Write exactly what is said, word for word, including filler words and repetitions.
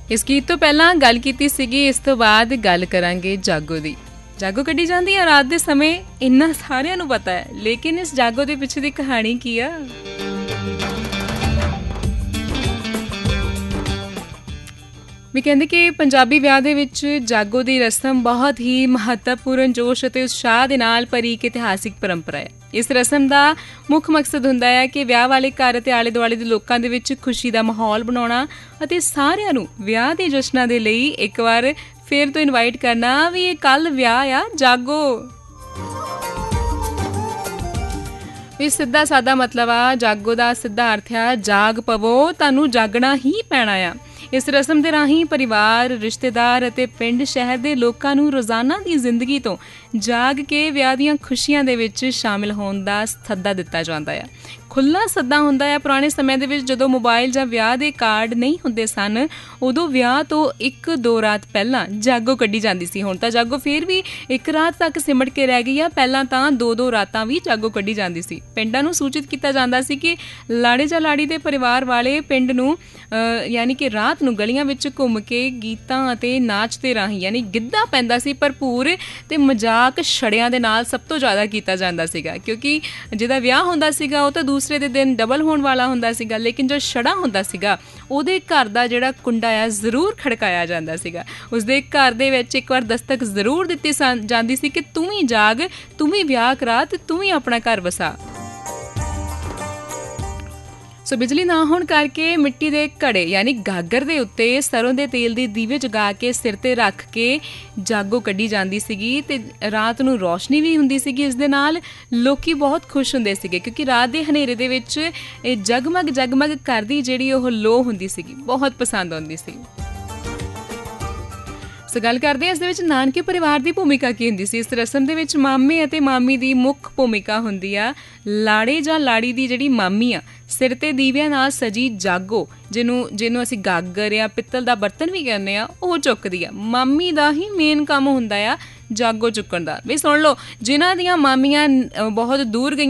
ਇਸ ਗੀਤ ਤੋਂ ਪਹਿਲਾਂ ਗੱਲ ਕੀਤੀ ਸੀਗੀ, ਇਸ ਤੋਂ ਬਾਅਦ ਗੱਲ ਕਰਾਂਗੇ ਜਾਗੋ ਦੀ। ਜਾਗੋ ਕੱਢੀ ਜਾਂਦੀ ਆ ਰਾਤ ਦੇ ਸਮੇਂ, ਇੰਨਾ ਸਾਰਿਆਂ ਨੂੰ ਪਤਾ ਹੈ, ਲੇਕਿਨ ਇਸ ਜਾਗੋ ਦੇ ਪਿੱਛੇ ਦੀ ਕਹਾਣੀ ਕੀ ਆ? ਵੀ ਕਹਿੰਦੇ ਕਿ ਪੰਜਾਬੀ ਵਿਆਹ ਦੇ ਵਿੱਚ ਜਾਗੋ ਦੀ ਰਸਮ ਬਹੁਤ ਹੀ ਮਹੱਤਵਪੂਰਨ, ਜੋਸ਼ ਅਤੇ ਉਤਸ਼ਾਹ ਦੇ ਨਾਲ ਭਰੀ ਇੱਕ ਇਤਿਹਾਸਿਕ ਪਰੰਪਰਾ ਹੈ। ਇਸ ਰਸਮ ਦਾ ਮੁੱਖ ਮਕਸਦ ਹੁੰਦਾ ਹੈ ਕਿ ਵਿਆਹ ਵਾਲੇ ਘਰ ਅਤੇ ਆਲੇ ਦੁਆਲੇ ਦੇ ਲੋਕਾਂ ਦੇ ਵਿੱਚ ਖੁਸ਼ੀ ਦਾ ਮਾਹੌਲ ਬਣਾਉਣਾ ਅਤੇ ਸਾਰਿਆਂ ਨੂੰ ਵਿਆਹ ਦੇ ਜਸ਼ਨਾਂ ਦੇ ਲਈ ਇੱਕ ਵਾਰ ਫਿਰ ਤੋਂ ਇਨਵਾਈਟ ਕਰਨਾ ਵੀ ਇਹ ਕੱਲ੍ਹ ਵਿਆਹ ਆ, ਜਾਗੋ। ਵੀ ਸਿੱਧਾ ਸਾਦਾ ਮਤਲਬ ਆ ਜਾਗੋ ਦਾ, ਸਿੱਧਾ ਅਰਥ ਆ ਜਾਗ ਪਵੋ, ਤੁਹਾਨੂੰ ਜਾਗਣਾ ਹੀ ਪੈਣਾ ਆ। ਇਸ ਰਸਮ ਦੇ ਰਾਹੀਂ ਪਰਿਵਾਰ, ਰਿਸ਼ਤੇਦਾਰ ਅਤੇ ਪਿੰਡ ਸ਼ਹਿਰ ਦੇ ਲੋਕਾਂ ਨੂੰ ਰੋਜ਼ਾਨਾ ਦੀ ਜ਼ਿੰਦਗੀ ਤੋਂ ਜਾਗ ਕੇ ਵਿਆਹ ਦੀਆਂ ਖੁਸ਼ੀਆਂ ਦੇ ਵਿੱਚ ਸ਼ਾਮਿਲ ਹੋਣ ਦਾ ਸੱਦਾ ਦਿੱਤਾ ਜਾਂਦਾ ਆ। ਖੁੱਲ੍ਹਾ ਸੱਦਾ ਹੁੰਦਾ ਹੈ। ਪੁਰਾਣੇ ਸਮੇਂ ਦੇ ਵਿੱਚ ਜਦੋਂ ਮੋਬਾਈਲ ਜਾਂ ਵਿਆਹ ਦੇ ਕਾਰਡ ਨਹੀਂ ਹੁੰਦੇ ਸਨ, ਉਦੋਂ ਵਿਆਹ ਤੋਂ ਇੱਕ ਦੋ ਰਾਤ ਪਹਿਲਾਂ ਜਾਗੋ ਕੱਢੀ ਜਾਂਦੀ ਸੀ। ਹੁਣ ਤਾਂ ਜਾਗੋ ਫਿਰ ਵੀ ਇੱਕ ਰਾਤ ਤੱਕ ਸਿਮਟ ਕੇ ਰਹਿ ਗਈ ਆ, ਪਹਿਲਾਂ ਤਾਂ ਦੋ ਦੋ ਰਾਤਾਂ ਵੀ ਜਾਗੋ ਕੱਢੀ ਜਾਂਦੀ ਸੀ। ਪਿੰਡਾਂ ਨੂੰ ਸੂਚਿਤ ਕੀਤਾ ਜਾਂਦਾ ਸੀ ਕਿ ਲਾੜੇ ਜਾਂ ਲਾੜੀ ਦੇ ਪਰਿਵਾਰ ਵਾਲੇ ਪਿੰਡ ਨੂੰ ਯਾਨੀ ਕਿ ਰਾਤ ਨੂੰ ਗਲੀਆਂ ਵਿੱਚ ਘੁੰਮ ਕੇ ਗੀਤਾਂ ਅਤੇ ਨਾਚ ਦੇ ਰਾਹੀਂ, ਯਾਨੀ ਗਿੱਧਾ ਪੈਂਦਾ ਸੀ ਭਰਪੂਰ, ਤੇ ਮਜ਼ਾਕ ਛੜਿਆਂ ਦੇ ਨਾਲ ਸਭ ਤੋਂ ਜ਼ਿਆਦਾ ਕੀਤਾ ਜਾਂਦਾ ਸੀਗਾ, ਕਿਉਂਕਿ ਜਿਹਦਾ ਵਿਆਹ ਹੁੰਦਾ ਸੀਗਾ ਉਹ ਤਾਂ ਦੂਸਰੇ ਦੇ ਦਿਨ ਡਬਲ ਹੋਣ ਵਾਲਾ ਹੁੰਦਾ ਸੀਗਾ, ਲੇਕਿਨ ਜੋ ਛੜਾ ਹੁੰਦਾ ਸੀਗਾ ਉਹਦੇ ਘਰ ਦਾ ਜਿਹੜਾ ਕੁੰਡਾ ਆ ਜ਼ਰੂਰ ਖੜਕਾਇਆ ਜਾਂਦਾ ਸੀਗਾ। ਉਸਦੇ ਘਰ ਦੇ ਵਿੱਚ ਇੱਕ ਵਾਰ ਦਸਤਕ ਜ਼ਰੂਰ ਦਿੱਤੀ ਜਾਂਦੀ ਸੀ ਕਿ ਤੂੰ ਵੀ ਜਾਗ, ਤੂੰ ਵੀ ਵਿਆਹ ਕਰਾ ਤੇ ਤੂੰ ਵੀ ਆਪਣਾ ਘਰ ਵਸਾ। ਸੋ ਬਿਜਲੀ ਨਾ ਹੋਣ ਕਰਕੇ ਮਿੱਟੀ ਦੇ ਘੜੇ ਯਾਨੀ ਗਾਗਰ ਦੇ ਉੱਤੇ ਸਰੋਂ ਦੇ ਤੇਲ ਦੇ ਦੀਵੇ ਜਗਾ ਕੇ ਸਿਰ ਤੇ ਰੱਖ ਕੇ ਜਾਗੋ ਕੱਢੀ ਜਾਂਦੀ ਸੀਗੀ, ਤੇ ਰਾਤ ਨੂੰ ਰੌਸ਼ਨੀ ਵੀ ਹੁੰਦੀ ਸੀਗੀ। ਇਸ ਦੇ ਨਾਲ ਲੋਕੀ ਬਹੁਤ ਖੁਸ਼ ਹੁੰਦੇ ਸੀਗੇ, ਕਿਉਂਕਿ ਰਾਤ ਦੇ ਹਨੇਰੇ ਦੇ ਵਿੱਚ ਇਹ ਜਗਮਗ ਜਗਮਗ ਕਰਦੀ ਜਿਹੜੀ ਉਹ ਲੋ ਹੁੰਦੀ ਸੀਗੀ, ਬਹੁਤ ਪਸੰਦ ਆਉਂਦੀ ਸੀ। ਸੋ ਗੱਲ ਕਰਦੇ ਹਾਂ ਇਸ ਦੇ ਵਿੱਚ ਨਾਨਕੇ ਪਰਿਵਾਰ ਦੀ ਭੂਮਿਕਾ ਕੀ ਹੁੰਦੀ ਸੀ। ਇਸ ਰਸਮ ਦੇ ਵਿੱਚ ਮਾਮੇ ਅਤੇ ਮਾਮੀ ਦੀ ਮੁੱਖ ਭੂਮਿਕਾ ਹੁੰਦੀ ਆ। ਲਾੜੇ ਜਾਂ ਲਾੜੀ ਦੀ ਜਿਹੜੀ ਮਾਮੀ ਆ, ਸਿਰ ਤੇ ਦੀਵਿਆਂ ਨਾਲ ਸਜੀ ਜਾਗੋ, ਜਿਹਨੂੰ ਜਿਹਨੂੰ ਅਸੀਂ ਗਾਗਰ ਜਾਂ ਪਿੱਤਲ ਦਾ ਬਰਤਨ ਵੀ ਕਹਿੰਦੇ ਆ, ਉਹ ਚੁੱਕਦੀ ਆ। ਮਾਮੀ ਦਾ ਹੀ ਮੇਨ ਕੰਮ ਹੁੰਦਾ ਆ ਜਾਗੋ ਚੁੱਕਣ ਦਾ। ਵੀ ਸੁਣ ਲਓ, ਜਿਨ੍ਹਾਂ ਦੀਆਂ ਮਾਮੀਆਂ ਬਹੁਤ ਦੂਰ ਗਈਆਂ